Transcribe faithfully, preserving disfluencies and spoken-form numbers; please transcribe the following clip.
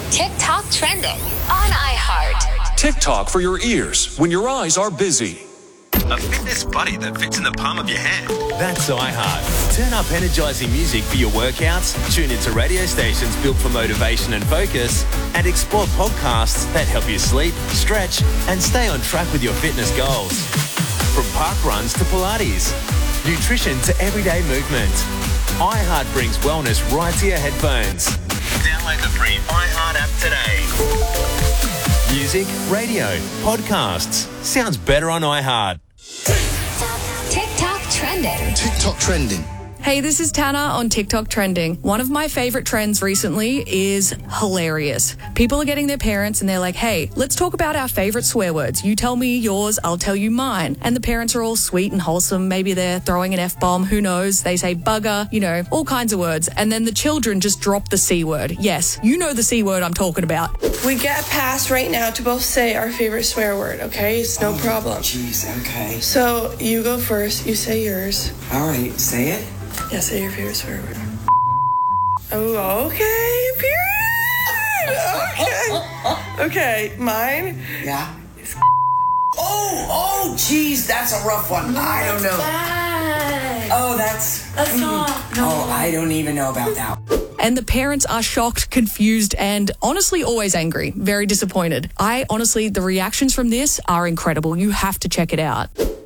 TikTok trending on iHeart. TikTok for your ears when your eyes are busy. A fitness buddy that fits in the palm of your hand. That's iHeart. Turn up energizing music for your workouts, tune into radio stations built for motivation and focus, and explore podcasts that help you sleep, stretch, and stay on track with your fitness goals. From park runs to Pilates, nutrition to everyday movement, iHeart brings wellness right to your headphones. Download the free iHeart app today. Music, radio, podcasts. Sounds better on iHeart. TikTok trending. TikTok trending. Hey, this is Tana on TikTok trending. One of my favorite trends recently is hilarious. People are getting their parents and they're like, hey, let's talk about our favorite swear words. You tell me yours, I'll tell you mine. And the parents are all sweet and wholesome. Maybe they're throwing an F-bomb, who knows? They say bugger, you know, all kinds of words. And then the children just drop the C word. Yes, you know the C word I'm talking about. We get a pass right now to both say our favorite swear word, okay? It's no oh, problem. Jeez, okay. So you go first, you say yours. All right, say it. Yeah, say your favorite swear word. Oh, okay, period. Okay. Okay, mine. Yeah. Oh, oh, jeez, that's a rough one. No, I don't know. Bad. Oh, that's. That's mm, not. No. Oh, I don't even know about that. And the parents are shocked, confused, and honestly always angry. Very disappointed. I honestly, the reactions from this are incredible. You have to check it out.